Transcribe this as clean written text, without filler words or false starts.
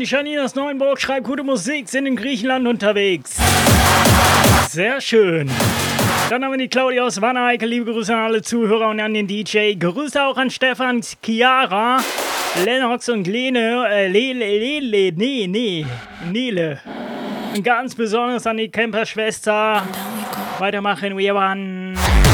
Janine aus Neuenburg schreibt, gute Musik, sind in Griechenland unterwegs. Sehr schön. Dann haben wir die Claudia aus Wanne-Eickel. Liebe Grüße an alle Zuhörer und an den DJ. Grüße auch an Stefan, Chiara, Lennox und Nele. Und ganz besonders an die Camper-Schwester. Weitermachen, wir waren.